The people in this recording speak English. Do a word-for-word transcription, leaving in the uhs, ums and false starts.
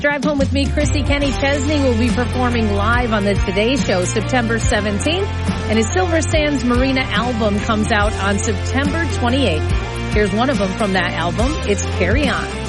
Drive Home with me, Christy. Kenny Chesney will be performing live on the Today Show September seventeenth, and his Silver Sands Marina album comes out on September twenty-eighth. Here's one of them from that album. It's Carry On.